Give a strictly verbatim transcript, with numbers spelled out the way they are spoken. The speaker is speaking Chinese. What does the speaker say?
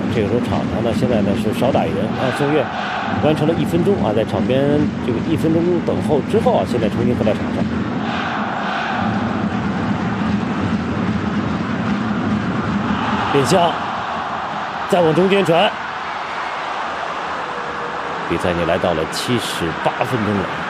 这个时候场上呢，现在呢是少打一人啊，宋越完成了一分钟啊，在场边这个一分钟等候之后啊，现在重新回到场上。变向，再往中间传，比赛已经来到了七十八分钟了。